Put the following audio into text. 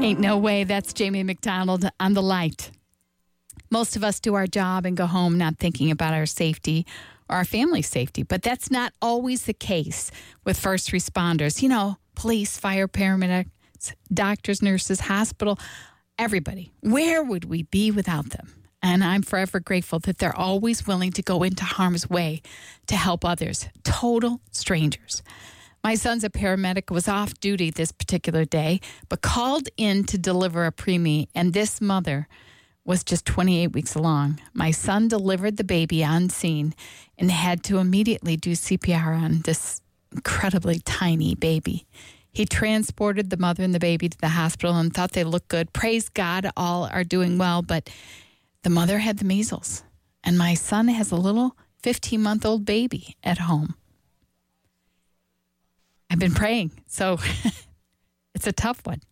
Ain't no way. That's Jamie McDonald on The Light. Most of us do our job and go home not thinking about our safety or our family's safety, but that's not always the case with first responders. You know, police, fire, paramedics, doctors, nurses, hospital, everybody. Where would we be without them? And I'm forever grateful that they're always willing to go into harm's way to help others, total strangers. My son's a paramedic, was off duty this particular day, but called in to deliver a preemie, and this mother was just 28 weeks along. My son delivered the baby on scene and had to immediately do CPR on this incredibly tiny baby. He transported the mother and the baby to the hospital and thought they looked good. Praise God, all are doing well, but the mother had the measles, and my son has a little 15-month-old baby at home. I've been praying, so it's a tough one.